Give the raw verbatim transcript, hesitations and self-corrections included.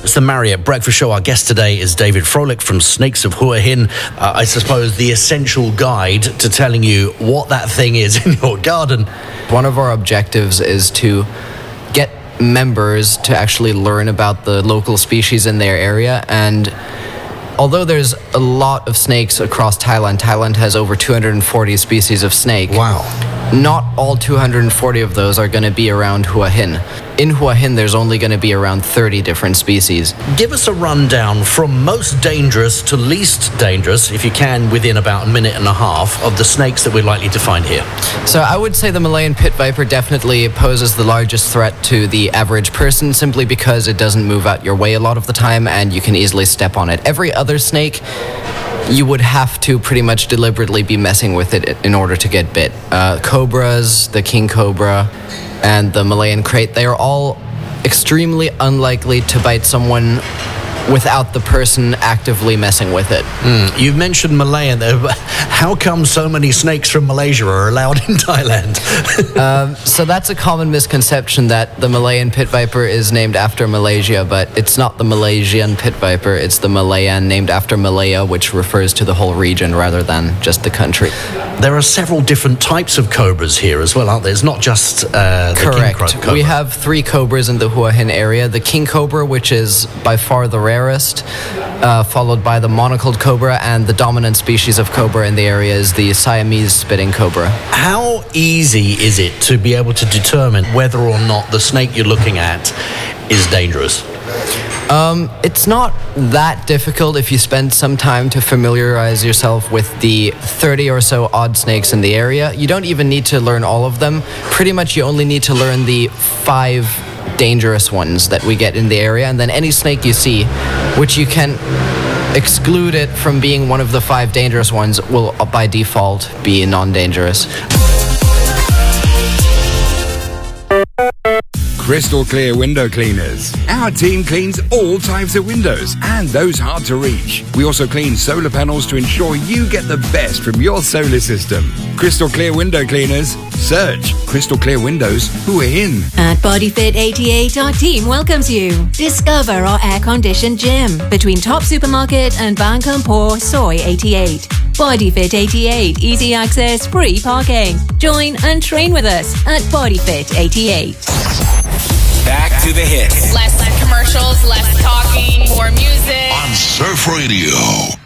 It's the Marriott Breakfast Show. Our guest today is David Froelich from Snakes of Hua Hin. Uh, I suppose the essential guide to telling you what that thing is in your garden. One of our objectives is to get members to actually learn about the local species in their area. And although there's a lot of snakes across Thailand, Thailand has over two hundred forty species of snake. Wow. Not all two hundred forty of those are going to be around Hua Hin. In Hua Hin, there's only going to be around thirty different species. Give us a rundown from most dangerous to least dangerous, if you can, within about a minute and a half, of the snakes that we're likely to find here. So I would say the Malayan pit viper definitely poses the largest threat to the average person, simply because it doesn't move out your way a lot of the time and you can easily step on it. Every other snake, you would have to pretty much deliberately be messing with it in order to get bit. Uh, cobras, the king cobra, and the Malayan krait, they are all extremely unlikely to bite someone without the person actively messing with it. Mm. You've mentioned Malayan there, but how come so many snakes from Malaysia are allowed in Thailand? um, so that's a common misconception that the Malayan pit viper is named after Malaysia, but it's not the Malaysian pit viper, it's the Malayan, named after Malaya, which refers to the whole region rather than just the country. There are several different types of cobras here as well, aren't there? It's not just uh, the Correct. king cobra. We have three cobras in the Hua Hin area. The king cobra, which is by far the rarest, uh, followed by the monocled cobra, and the dominant species of cobra in the area is the Siamese spitting cobra. How easy is it to be able to determine whether or not the snake you're looking at is dangerous? Um, it's not that difficult if you spend some time to familiarize yourself with the thirty or so odd snakes in the area. You don't even need to learn all of them. Pretty much you only need to learn the five dangerous ones that we get in the area, and then any snake you see, which you can exclude it from being one of the five dangerous ones, will by default be non-dangerous. Crystal Clear Window Cleaners. Our team cleans all types of windows and those hard to reach. We also clean solar panels to ensure you get the best from your solar system. Crystal Clear Window Cleaners. Search Crystal Clear Windows Hua Hin. At BodyFit eighty-eight, our team welcomes you. Discover our air-conditioned gym between Top Supermarket and Bang Kampor Soy eighty-eight. BodyFit eighty-eight, easy access, free parking. Join and train with us at BodyFit eighty-eight. Back to the hits. Less commercials, less talking, more music. On Surf Radio.